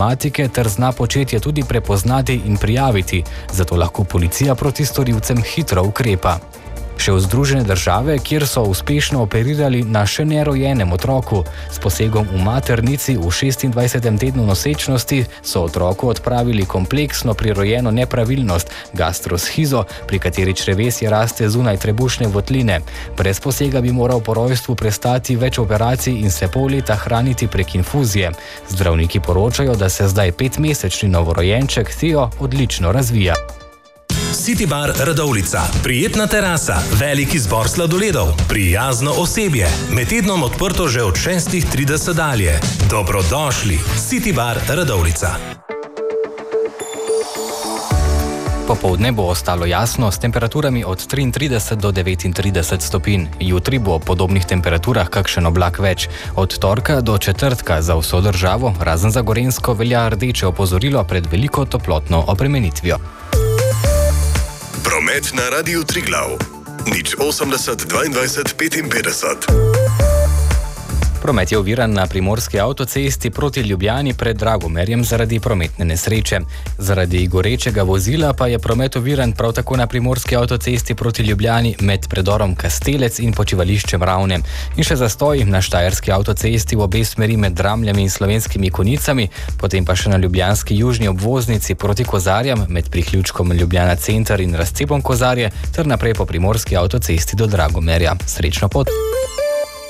problematike ter zna početje tudi prepoznati in prijaviti, zato lahko policija proti storilcem hitro ukrepa. Še v Združene države, kjer so uspešno operirali na še nerojenem otroku. S posegom v maternici v 26. tednu nosečnosti so otroku odpravili kompleksno prirojeno nepravilnost, gastroshizo, pri kateri črevesje raste zunaj trebušne votline. Brez posega bi moral po rojstvu prestati več operacij in se pol leta hraniti prek infuzije. Zdravniki poročajo, da se zdaj 5-mesečni novorojenček Theo odlično razvija. City Bar Radovljica. Prijetna terasa, velik izbor sladoledov, prijazno osebje. Med tednom odprto že od 6:30 dalje. Dobrodošli. City Bar Radovljica. Popoldne bo ostalo jasno s temperaturami od 33 do 39 stopinj. Jutri bo v podobnih temperaturah kakšen oblak več. Od torka do četrtka za vso državo, razen za Gorenjsko, velja rdeče opozorilo pred veliko toplotno obremenitvijo. Promet na Radiu Triglav. 080 22 55. Promet je oviran na primorski avtocesti proti Ljubljani pred Dragomerjem zaradi prometne nesreče. Zaradi gorečega vozila pa je promet oviran prav tako na primorski avtocesti proti Ljubljani med predorom Kastelec in počivališčem Ravne. In še zastoj na štajerski avtocesti v obe smeri med Dramljami in Slovenskimi Konjicami, potem pa še na ljubljanski južni obvoznici proti Kozarjam med priključkom Ljubljana center in razcepom Kozarje ter naprej po primorski avtocesti do Dragomerja. Srečno pot!